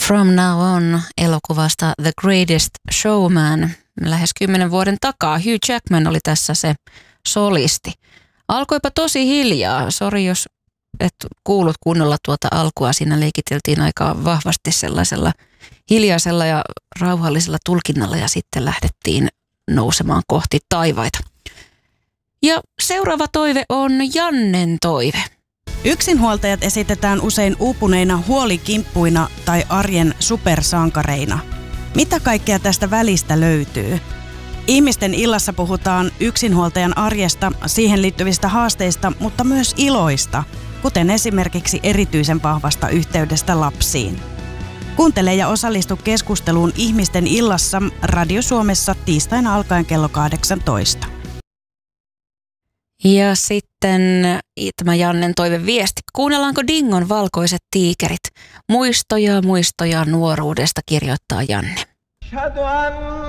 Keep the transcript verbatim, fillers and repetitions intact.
From Now On -elokuvasta The Greatest Showman. Lähes kymmenen vuoden takaa Hugh Jackman oli tässä se solisti. Alkoipa tosi hiljaa. Sori, jos et kuullut kunnolla tuota alkua. Siinä leikiteltiin aika vahvasti sellaisella hiljaisella ja rauhallisella tulkinnalla ja sitten lähdettiin nousemaan kohti taivaita. Ja seuraava toive on Jannen toive. Yksinhuoltajat esitetään usein uupuneina huolikimppuina tai arjen supersankareina. Mitä kaikkea tästä välistä löytyy? Ihmisten illassa puhutaan yksinhuoltajan arjesta, siihen liittyvistä haasteista, mutta myös iloista, kuten esimerkiksi erityisen vahvasta yhteydestä lapsiin. Kuuntele ja osallistu keskusteluun Ihmisten illassa Radio Suomessa tiistaina alkaen kello kahdeksantoista. Ja sitten tämä Jannen toive viesti. Kuunnellaanko Dingon Valkoiset tiikerit? Muistoja, muistoja nuoruudesta, kirjoittaa Janne.